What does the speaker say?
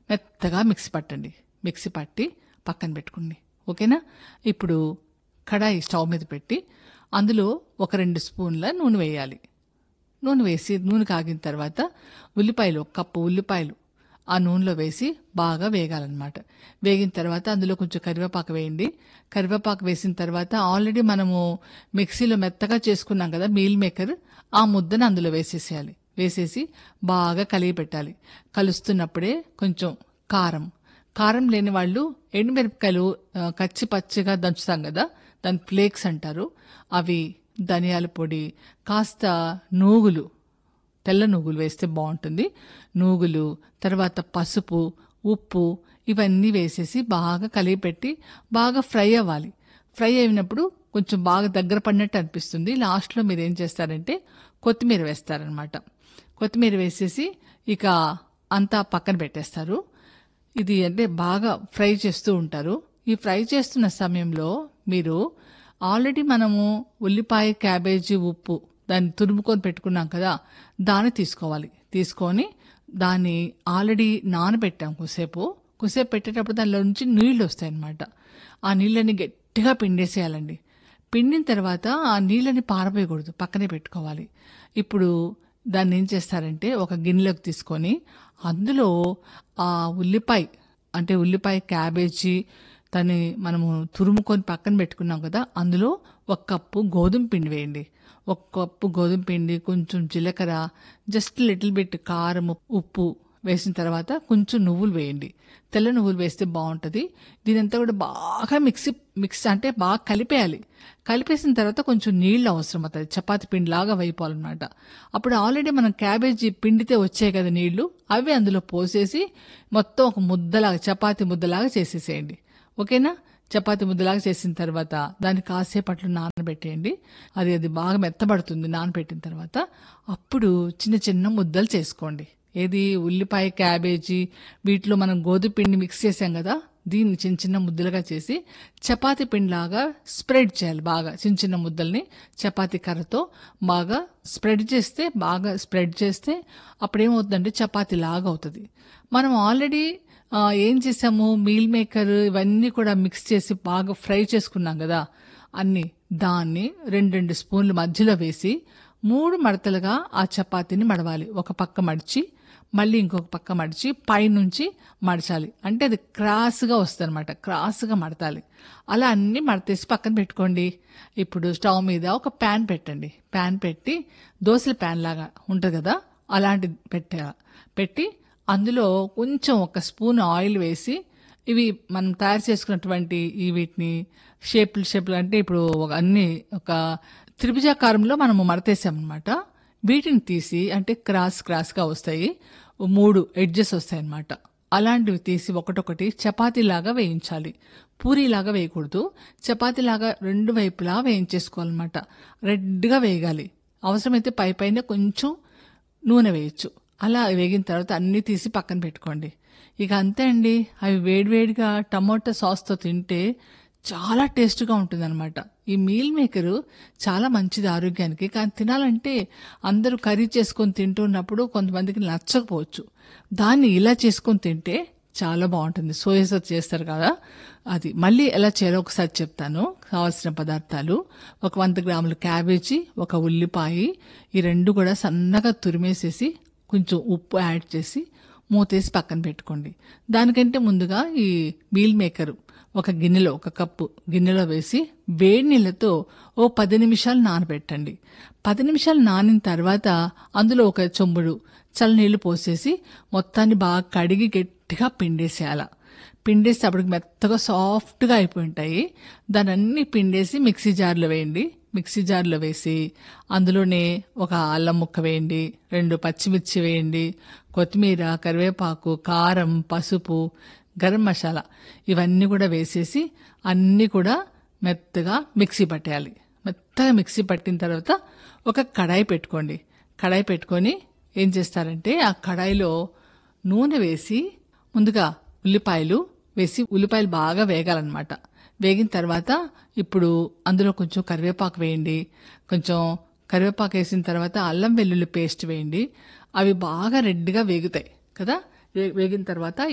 మెత్తగా మిక్సీ పట్టండి. మిక్సీ పట్టి పక్కన పెట్టుకోండి. ఓకేనా? ఇప్పుడు కడాయి స్టవ్ మీద పెట్టి అందులో ఒక 2 స్పూన్ల నూనె వేయాలి. నూనె వేసి నూనె కాగిన తర్వాత ఉల్లిపాయలు, 1 కప్పు ఉల్లిపాయలు ఆ నూనెలో వేసి బాగా వేగాలన్నమాట. వేగిన తర్వాత అందులో కొంచెం కరివేపాకు వేయండి. కరివేపాకు వేసిన తర్వాత ఆల్రెడీ మనము మిక్సీలో మెత్తగా చేసుకున్నాం కదా మీల్ మేకర్, ఆ ముద్దను అందులో వేసేసేయాలి. వేసేసి బాగా కలిగి పెట్టాలి. కలుస్తున్నప్పుడే కొంచెం కారం లేని వాళ్ళు ఎండుమిరపకాయలు కచ్చి పచ్చిగా దంచుతాం కదా, దాని ఫ్లేక్స్ అంటారు, అవి, ధనియాల పొడి, కాస్త నూగులు, తెల్ల నూగులు వేస్తే బాగుంటుంది. నూగులు, తర్వాత పసుపు, ఉప్పు ఇవన్నీ వేసేసి బాగా కలిపి పెట్టి బాగా ఫ్రై అవ్వాలి. ఫ్రై అయినప్పుడు కొంచెం బాగా దగ్గర పడినట్టు అనిపిస్తుంది. లాస్ట్లో మీరు ఏం చేస్తారంటే కొత్తిమీర వేస్తారనమాట. కొత్తిమీర వేసేసి ఇక అంతా పక్కన పెట్టేస్తారు. ఇది అంటే బాగా ఫ్రై చేస్తూ ఉంటారు. ఈ ఫ్రై చేస్తున్న సమయంలో మీరు ఆల్రెడీ మనము ఉల్లిపాయ, క్యాబేజీ, ఉప్పు దాన్ని తురుముకొని పెట్టుకున్నాం కదా, దాన్ని తీసుకోవాలి. తీసుకొని దాన్ని ఆల్రెడీ నానబెట్టాం కొద్దిసేపు పెట్టేటప్పుడు దానిలో నుంచి నీళ్లు వస్తాయన్నమాట. ఆ నీళ్ళని గట్టిగా పిండేసేయాలండి. పిండిన తర్వాత ఆ నీళ్ళని పారబోయకూడదు, పక్కనే పెట్టుకోవాలి. ఇప్పుడు దాన్ని ఏం చేస్తారంటే ఒక గిన్నెలోకి తీసుకొని అందులో ఆ ఉల్లిపాయ, క్యాబేజీ దాన్ని మనము తురుముకొని పక్కన పెట్టుకున్నాం కదా, అందులో 1 కప్పు గోధుమ పిండి వేయండి. 1 కప్పు గోధుమ పిండి, కొంచెం జీలకర్ర, జస్ట్ లిటిల్ బిట్ కారం, ఉప్పు వేసిన తర్వాత కొంచెం నువ్వులు వేయండి. తెల్ల నువ్వులు వేస్తే బాగుంటుంది. దీనంతా కూడా బాగా మిక్స్ అంటే బాగా కలిపేయాలి. కలిపేసిన తర్వాత కొంచెం నీళ్ళు అవసరం అవుతుంది. చపాతి పిండి లాగా అయిపోవాలన్నమాట. అప్పుడు ఆల్రెడీ మనం క్యాబేజీ పిండితే వచ్చాయి కదా నీళ్లు, అవి అందులో పోసేసి మొత్తం ఒక ముద్దలాగా, చపాతి ముద్దలాగా చేసేసేయండి. ఓకేనా? చపాతి ముద్దలాగా చేసిన తర్వాత దాన్ని కాసేపట్లో నానబెట్టేయండి. అది బాగా మెత్తబడుతుంది నానబెట్టిన తర్వాత. అప్పుడు చిన్న చిన్న ముద్దలు చేసుకోండి. ఏది ఉల్లిపాయ, క్యాబేజీ వీటిలో మనం గోధుమ పిండి మిక్స్ చేసాం కదా, దీన్ని చిన్న చిన్న ముద్దలుగా చేసి చపాతీ పిండిలాగా స్ప్రెడ్ చేయాలి. బాగా చిన్న చిన్న ముద్దల్ని చపాతీ కర్రతో బాగా స్ప్రెడ్ చేస్తే అప్పుడేమవుతుందంటే చపాతీ లాగా అవుతుంది. మనం ఆల్రెడీ ఏం చేసాము, మీల్ మేకర్ ఇవన్నీ కూడా మిక్స్ చేసి బాగా ఫ్రై చేసుకున్నాం కదా అన్ని, దాన్ని 2 స్పూన్లు మధ్యలో వేసి 3 మడతలుగా ఆ చపాతీని మడవాలి. ఒక పక్క మడిచి మళ్ళీ ఇంకొక పక్క మడిచి పైనుంచి మడచాలి. అంటే అది క్రాస్గా వస్తుంది అనమాట. క్రాస్గా మడతాలి. అలా అన్ని మడతేసి పక్కన పెట్టుకోండి. ఇప్పుడు స్టవ్ మీద ఒక ప్యాన్ పెట్టండి. ప్యాన్ పెట్టి దోశల ప్యాన్ లాగా ఉంటుంది కదా, అలాంటిది పెట్టి అందులో కొంచెం 1 స్పూన్ ఆయిల్ వేసి ఇవి మనం తయారు చేసుకున్నటువంటి వీటిని షేపులు అంటే ఇప్పుడు అన్ని ఒక త్రిభుజాకారంలో మనము మడతేసామన్నమాట. వీటిని తీసి అంటే క్రాస్గా వస్తాయి, 3 ఎడ్జెస్ వస్తాయి అన్నమాట. అలాంటివి తీసి ఒకటొకటి చపాతీలాగా వేయించాలి. పూరీలాగా వేయకూడదు, చపాతీలాగా 2 వైపులా వేయించేసుకోవాలన్నమాట. రెడ్గా వేగాలి. అవసరమైతే పైన కొంచెం నూనె వేయచ్చు. అలా వేగిన తర్వాత అన్నీ తీసి పక్కన పెట్టుకోండి. ఇక అంతే అండి. అవి వేడివేడిగా టమోటా సాస్తో తింటే చాలా టేస్ట్గా ఉంటుందన్నమాట. ఈ మీల్ మేకరు చాలా మంచిది ఆరోగ్యానికి. కానీ తినాలంటే అందరూ కర్రీ చేసుకొని తింటున్నప్పుడు కొంతమందికి నచ్చకపోవచ్చు. దాన్ని ఇలా చేసుకొని తింటే చాలా బాగుంటుంది. సోయా సాస్ చేస్తారు కదా, అది మళ్ళీ ఎలా చేయాలో ఒకసారి చెప్తాను. కావాల్సిన పదార్థాలు: 100 గ్రాములు క్యాబేజీ, 1 ఉల్లిపాయ, ఈ 2 కూడా సన్నగా తురిమేసేసి కొంచెం ఉప్పు యాడ్ చేసి మూతేసి పక్కన పెట్టుకోండి. దానికంటే ముందుగా ఈ మీల్ మేకరు ఒక గిన్నెలో, 1 కప్పు గిన్నెలో వేసి వేడి నీళ్ళతో 10 నిమిషాలు నానబెట్టండి. 10 నిమిషాలు నానిన తర్వాత అందులో 1 చెంబుడు చల్లనీళ్ళు పోసేసి మొత్తాన్ని బాగా కడిగి గట్టిగా పిండేసేయాల. పిండేసి అప్పటికి మెత్తగా సాఫ్ట్గా అయిపోయి ఉంటాయి. దాన్ని అన్ని పిండేసి మిక్సీ జార్లో వేయండి. మిక్సీ జార్లో వేసి అందులోనే 1 అల్లం ముక్క వేయండి, 2 పచ్చిమిర్చి వేయండి, కొత్తిమీర, కరివేపాకు, కారం, పసుపు, గరం మసాలా ఇవన్నీ కూడా వేసేసి అన్నీ కూడా మెత్తగా మిక్సీ పట్టేయాలి. మెత్తగా మిక్సీ పట్టిన తర్వాత ఒక కడాయి పెట్టుకోండి. కడాయి పెట్టుకొని ఏం చేస్తారంటే ఆ కడాయిలో నూనె వేసి ముందుగా ఉల్లిపాయలు వేసి ఉల్లిపాయలు బాగా వేగాలన్నమాట. వేగిన తర్వాత ఇప్పుడు అందులో కొంచెం కరివేపాకు వేయండి. కొంచెం కరివేపాకు వేసిన తర్వాత అల్లం వెల్లుల్లి పేస్ట్ వేయండి. అవి బాగా రెడ్గా వేగుతాయి కదా. వేగిన తర్వాత